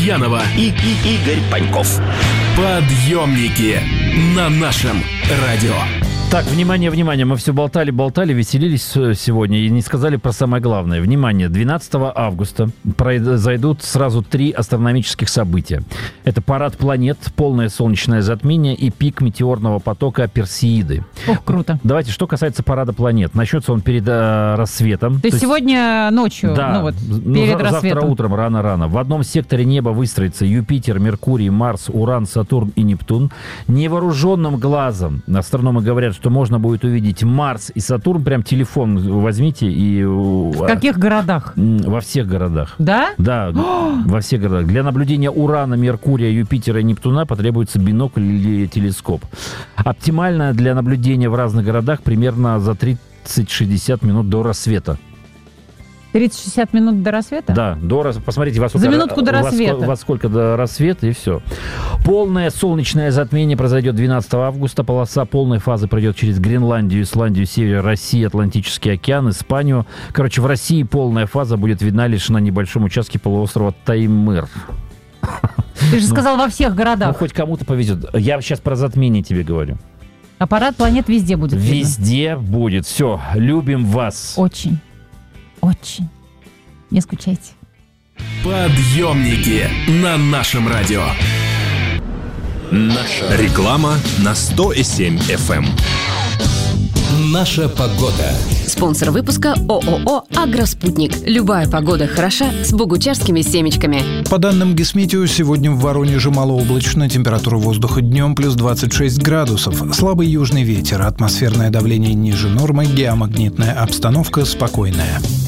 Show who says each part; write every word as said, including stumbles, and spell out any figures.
Speaker 1: Лукьянова
Speaker 2: и, и Игорь Паньков.
Speaker 1: Подъемники на нашем радио.
Speaker 3: Так, внимание, внимание, мы все болтали, болтали, веселились сегодня и не сказали про самое главное. Внимание, двенадцатого августа произойдут сразу три астрономических события. Это парад планет, полное солнечное затмение и пик метеорного потока Персеиды.
Speaker 4: Ох, круто.
Speaker 3: Давайте, что касается парада планет. Начнется он перед э, рассветом.
Speaker 4: То есть сегодня ночью,
Speaker 3: да,
Speaker 4: ну вот,
Speaker 3: ну,
Speaker 4: перед
Speaker 3: за,
Speaker 4: рассветом.
Speaker 3: Завтра утром, рано-рано. В одном секторе неба выстроятся Юпитер, Меркурий, Марс, Уран, Сатурн и Нептун. Невооруженным глазом астрономы говорят, что можно будет увидеть Марс и Сатурн. Прям телефон возьмите и...
Speaker 4: В каких городах?
Speaker 3: Во всех городах.
Speaker 4: Да?
Speaker 3: Да, во всех городах. Для наблюдения Урана, Меркурия, Юпитера и Нептуна потребуется бинокль или телескоп. Оптимально для наблюдения в разных городах примерно за тридцать-шестьдесят минут до рассвета.
Speaker 4: тридцать-шестьдесят минут до рассвета?
Speaker 3: Да, до рас... посмотрите, во сколько,
Speaker 4: за минутку до рассвета.
Speaker 3: Во, во сколько до рассвета, и все. Полное солнечное затмение произойдет двенадцатого августа. Полоса полной фазы пройдет через Гренландию, Исландию, север России, Атлантический океан, Испанию. Короче, в России полная фаза будет видна лишь на небольшом участке полуострова Таймыр.
Speaker 4: Ты же сказал, во всех городах.
Speaker 3: Ну, хоть кому-то повезет. Я сейчас про затмение тебе говорю.
Speaker 4: А парад планет везде будет видно.
Speaker 3: Везде будет. Все, любим вас.
Speaker 4: Очень. Очень. Не скучайте.
Speaker 1: Подъемники на нашем радио.
Speaker 2: Наша реклама на сто и семь эф эм.
Speaker 1: Наша погода.
Speaker 5: Спонсор выпуска ООО «Агроспутник». Любая погода хороша с богучарскими семечками.
Speaker 6: По данным Гисметео, сегодня в Воронеже малооблачно, температура воздуха днем плюс двадцать шесть градусов, слабый южный ветер, атмосферное давление ниже нормы, геомагнитная обстановка спокойная.